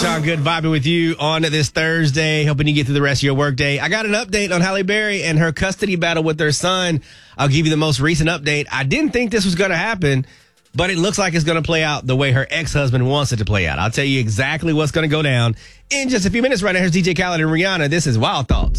Sean Good vibing with you on this Thursday, hoping you get through the rest of your workday. I got an update on Halle Berry and her custody battle with her son. I'll give you the most recent update. I didn't think this was going to happen, but it looks like it's going to play out the way her ex-husband wants it to play out. I'll tell you exactly what's going to go down in just a few minutes. Right now, here's DJ Khaled and Rihanna. This is Wild Thoughts.